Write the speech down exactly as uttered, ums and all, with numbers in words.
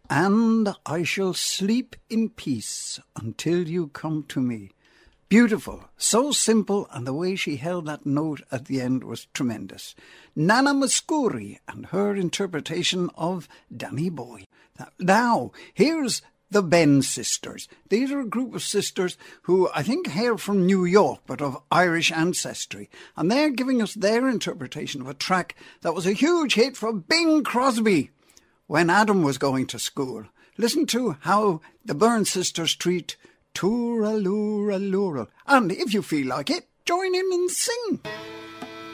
And I shall sleep in peace until you come to me. Beautiful, so simple, and the way she held that note at the end was tremendous. Nana Mouskouri and her interpretation of Danny Boy. Now, here's the Ben sisters. These are a group of sisters who I think hail from New York, but of Irish ancestry. And they're giving us their interpretation of a track that was a huge hit for Bing Crosby when Adam was going to school. Listen to how the Byrne sisters treat Tooraloo-ra-loo-ra. And if you feel like it, join in and sing.